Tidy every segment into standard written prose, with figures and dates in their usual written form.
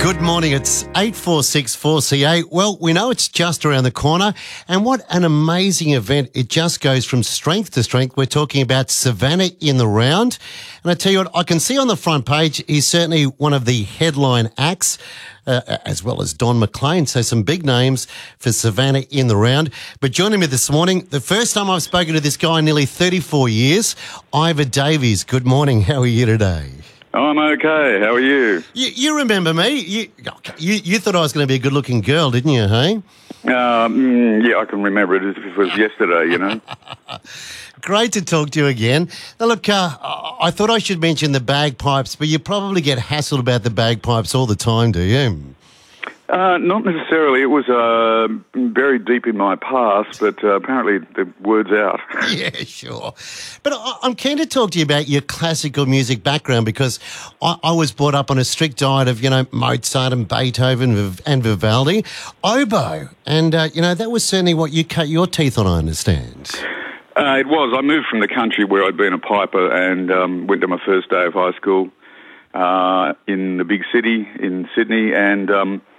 Good morning, it's 846-4CA. Well, we know it's just around the corner, and what an amazing event. It just goes from strength to strength. We're talking about Savannah in the Round. And I tell you what, I can see on the front page, he's certainly one of the headline acts, as well as Don McLean. So some big names for Savannah in the Round. But joining me this morning, the first time I've spoken to this guy in nearly 34 years, Ivor Davies. Good morning. How are you today? I'm okay. How are you? You remember me? You thought I was going to be a good-looking girl, didn't you, hey? Yeah, I can remember it as if it was yesterday, you know. Great to talk to you again. Now, look, I thought I should mention the bagpipes, but you probably get hassled about the bagpipes all the time, do you? Not necessarily. It was buried deep in my past, but apparently the word's out. Yeah, sure. But I'm keen to talk to you about your classical music background because I was brought up on a strict diet of, Mozart and Beethoven and Vivaldi. Oboe. And, that was certainly what you cut your teeth on, I understand. It was. I moved from the country where I'd been a piper and went to my first day of high school in the big city in Sydney, and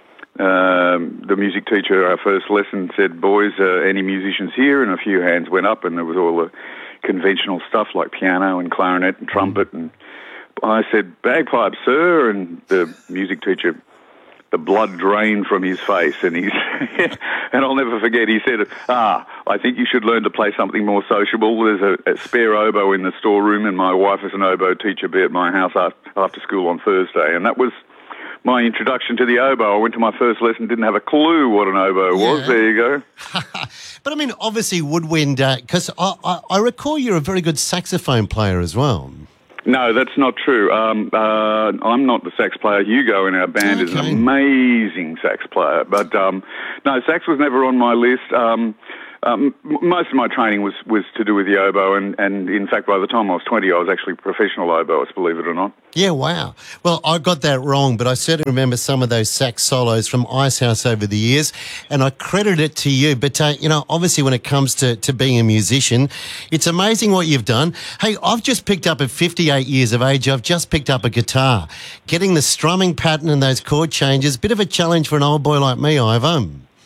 the music teacher, our first lesson, said, "Boys, any musicians here?" And a few hands went up, and there was all the conventional stuff like piano and clarinet and trumpet. And I said, "Bagpipes, sir." And the music teacher, the blood drained from his face, and and I'll never forget, he said, "I think you should learn to play something more sociable. There's a spare oboe in the storeroom, and my wife is an oboe teacher, be at my house after school on Thursday." And that was my introduction to the oboe. I went to my first lesson, didn't have a clue what an oboe was. There you go. But, obviously woodwind, because I recall you're a very good saxophone player as well. No, that's not true. I'm not the sax player. Hugo in our band is an amazing sax player. But, no, sax was never on my list. Most of my training was to do with the oboe, and in fact, by the time I was 20, I was actually a professional oboist, believe it or not. Yeah, wow. Well, I got that wrong, but I certainly remember some of those sax solos from Icehouse over the years, and I credit it to you. But, obviously when it comes to being a musician, it's amazing what you've done. Hey, I've just picked up at 58 years of age, I've just picked up a guitar. Getting the strumming pattern and those chord changes, bit of a challenge for an old boy like me, Ivor.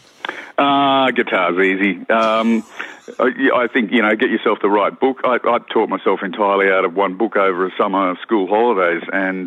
Guitar's easy. I think, get yourself the right book. I taught myself entirely out of one book over a summer school holidays, and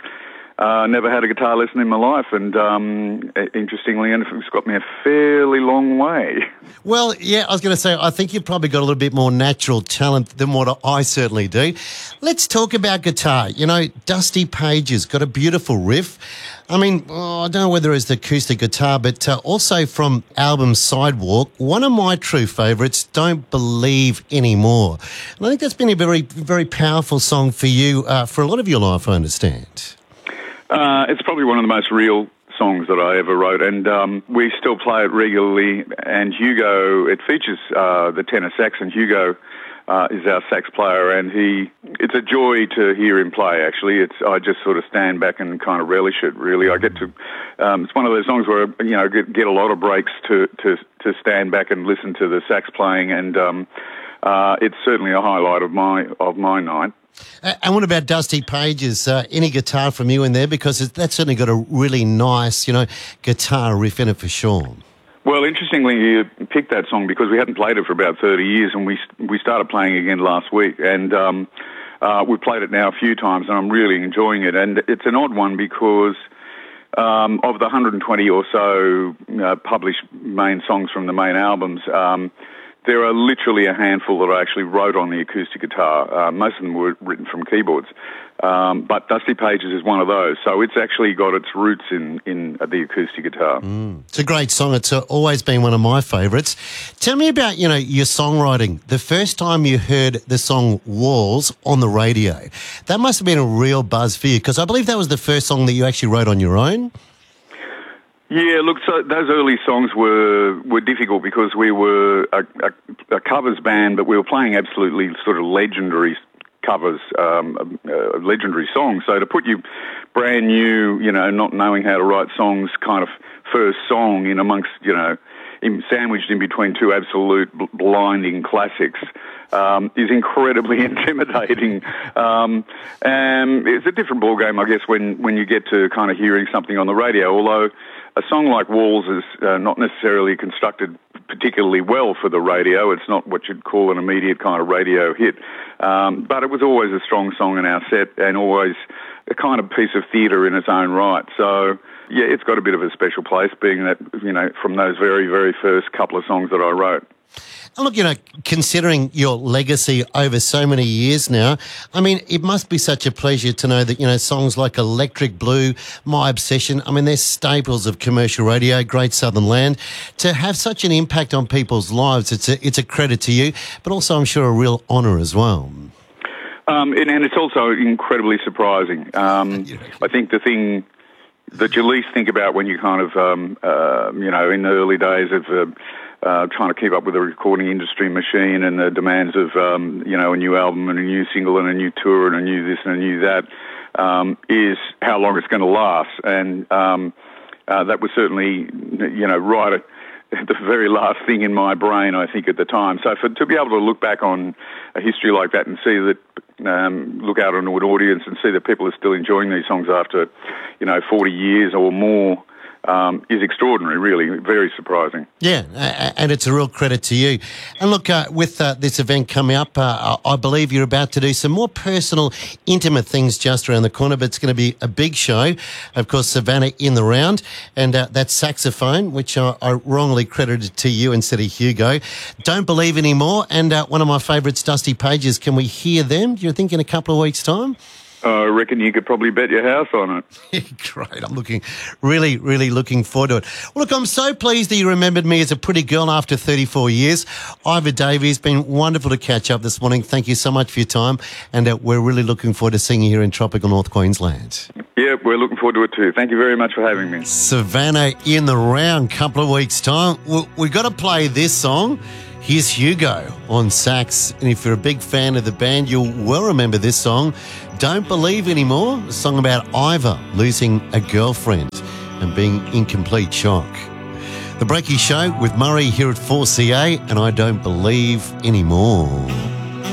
never had a guitar lesson in my life, and interestingly enough, it's got me a fairly long way. Well, yeah, I was going to say, I think you've probably got a little bit more natural talent than what I certainly do. Let's talk about guitar. Dusty Page's got a beautiful riff. I don't know whether it's the acoustic guitar, but also from album Sidewalk, one of my true favourites, Don't Believe Anymore. And I think that's been a very, very powerful song for you for a lot of your life, I understand. It's probably one of the most real songs that I ever wrote, and we still play it regularly. And Hugo, it features the tenor sax, and Hugo is our sax player, and it's a joy to hear him play, actually. I just sort of stand back and kind of relish it, really. I get to, it's one of those songs where, get a lot of breaks to stand back and listen to the sax playing, and it's certainly a highlight of my night. And what about Dusty Page's? Any guitar from you in there? Because that's certainly got a really nice, guitar riff in it for sure. Well, interestingly, you picked that song because we hadn't played it for about 30 years, and we started playing again last week, and we've played it now a few times, and I'm really enjoying it. And it's an odd one because of the 120 or so published main songs from the main albums, there are literally a handful that I actually wrote on the acoustic guitar. Most of them were written from keyboards. But Dusty Page's is one of those. So it's actually got its roots in the acoustic guitar. It's a great song. It's always been one of my favourites. Tell me about, your songwriting. The first time you heard the song Walls on the radio, that must have been a real buzz for you, because I believe that was the first song that you actually wrote on your own. Yeah, look, so those early songs were difficult because we were a covers band, but we were playing absolutely sort of legendary covers, legendary songs. So to put you brand new, not knowing how to write songs, kind of first song in amongst, sandwiched in between two absolute blinding classics, is incredibly intimidating. And it's a different ballgame, I guess, when you get to kind of hearing something on the radio, although a song like Walls is not necessarily constructed particularly well for the radio. It's not what you'd call an immediate kind of radio hit. But it was always a strong song in our set and always a kind of piece of theatre in its own right. So, yeah, it's got a bit of a special place, being that, from those very, very first couple of songs that I wrote. Look, considering your legacy over so many years now, I mean, it must be such a pleasure to know that, songs like Electric Blue, My Obsession, I mean, they're staples of commercial radio, Great Southern Land. To have such an impact on people's lives, it's a credit to you, but also, I'm sure, a real honour as well. And it's also incredibly surprising. I think the thing that you least think about when you kind of, in the early days of trying to keep up with the recording industry machine and the demands of, a new album and a new single and a new tour and a new this and a new that, is how long it's going to last. And that was certainly, right at the very last thing in my brain, I think, at the time. So to be able to look back on a history like that and see that, look out on an audience and see that people are still enjoying these songs after, 40 years or more, is extraordinary, really, very surprising. Yeah, and it's a real credit to you. And look, with this event coming up, I believe you're about to do some more personal, intimate things just around the corner, but it's going to be a big show. Of course, Savannah in the Round, and that saxophone, which I wrongly credited to you instead of Hugo. Don't Believe Anymore, and one of my favourites, Dusty Pages. Can we hear them, do you think, in a couple of weeks' time? I reckon you could probably bet your house on it. Great. I'm really looking forward to it. Well, look, I'm so pleased that you remembered me as a pretty girl after 34 years. Ivor Davey, it's been wonderful to catch up this morning. Thank you so much for your time. And we're really looking forward to seeing you here in tropical North Queensland. Yeah, we're looking forward to it too. Thank you very much for having me. Savannah in the Round, couple of weeks' time. We've got to play this song. Here's Hugo on sax, and if you're a big fan of the band, you'll well remember this song, Don't Believe Anymore, a song about Ivor losing a girlfriend and being in complete shock. The Breaky Show with Murray here at 4CA, and I Don't Believe Anymore.